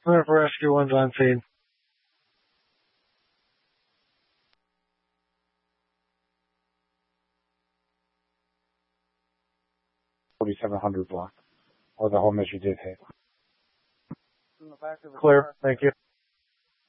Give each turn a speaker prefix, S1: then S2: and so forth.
S1: Clear for rescue one's on scene.
S2: 4700 block. Or the home that you did hit.
S1: Clear. Thank you.